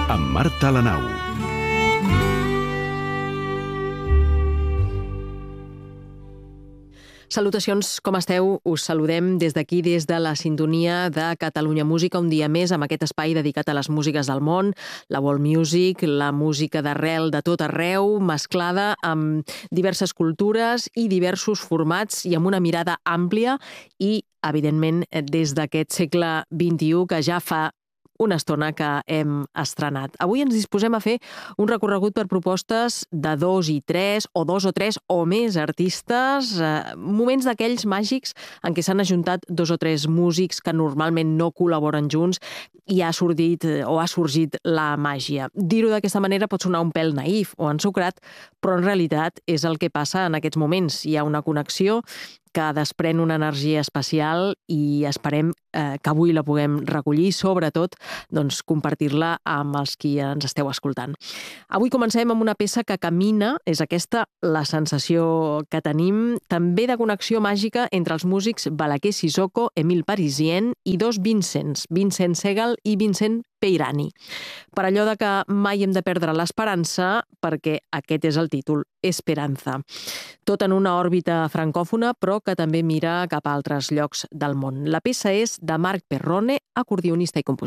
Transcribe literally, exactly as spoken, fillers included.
amb Marta Lanau. Salutacions, com esteu? Us saludem des d'aquí, des de la sintonia de Catalunya Música, un dia més amb aquest espai dedicat a les músiques del món, la world music, la música d'arrel de tot arreu, mesclada amb diverses cultures i diversos formats i amb una mirada àmplia i, evidentment, des d'aquest segle vint-i-u que ja fa una estona que hem estrenat. Avui ens disposem a fer un recorregut per propostes de dos i tres, o dos o tres o més artistes, eh, moments d'aquells màgics en què s'han ajuntat dos o tres músics que normalment no col·laboren junts i ha sortit o ha sorgit la màgia. Dir-ho d'aquesta manera pot sonar un pèl naïf o ensucrat, però en realitat és el que passa en aquests moments. Hi ha una connexió que desprèn una energia especial i esperem eh, que avui la puguem recollir, sobretot doncs, compartir-la amb els qui ens esteu escoltant. Avui comencem amb una peça que camina, és aquesta la sensació que tenim, també de connexió màgica entre els músics Balaguer Sissoko, Emile Parisien i dos Vincents, Vincent Segal i Vincent Peirani. Per allò de que mai hem de perdre l'esperança, perquè aquest és el títol, Esperanza. Tot en una òrbita francòfona, però que també mira cap a altres llocs del món. La peça és de Marc Perrone, acordionista i compositor.